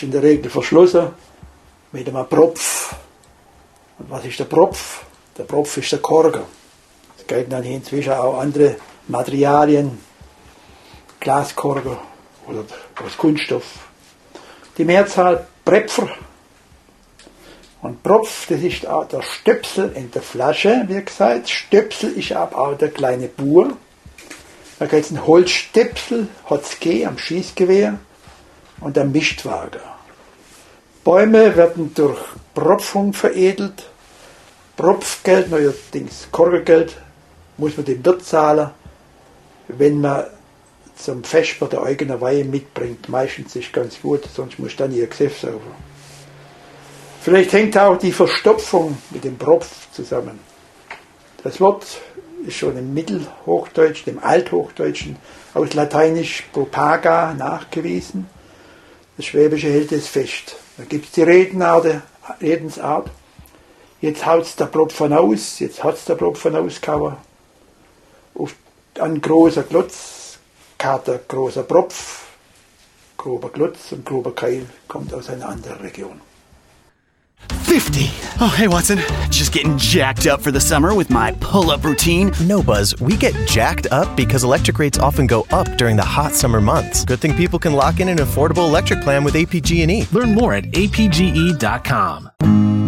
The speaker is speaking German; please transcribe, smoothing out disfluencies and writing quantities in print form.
ist in der Regel verschlossen mit einem Propf. Und was ist der Propf? Der Propf ist der Korger. Es gelten inzwischen auch andere Materialien, Glaskorger oder aus Kunststoff. Die Mehrzahl Prepfer. Und Propf, das ist auch der Stöpsel in der Flasche, wie gesagt. Stöpsel ist aber auch der kleine Bur. Da gibt es einen Holzstöpsel, hat es am Schießgewehr und am Mischwagen. Bäume werden durch Propfung veredelt. Propfgeld, neuerdings Korgergeld, muss man dem Wirt zahlen, wenn man zum Vesper der eigenen Weihe mitbringt. Meistens ist ganz gut, sonst muss dann ihr Gesäff sauber. Vielleicht hängt auch die Verstopfung mit dem Propf zusammen. Das Wort ist schon im Mittelhochdeutschen, im Althochdeutschen, aus Lateinisch propaga nachgewiesen. Das Schwäbische hält es fest. Da gibt es die Redensart. Jetzt haut's der Propfen aus, jetzt hat's der Propfen ausgehauen. Auf ein großer Glotz, Kater großer Propf, grober Glotz und grober Keil kommt aus einer anderen Region. 50. Oh, hey, Watson. Just getting jacked up for the summer with my pull-up routine. No, Buzz. We get jacked up because electric rates often go up during the hot summer months. Good thing people can lock in an affordable electric plan with APG&E. Learn more at apge.com.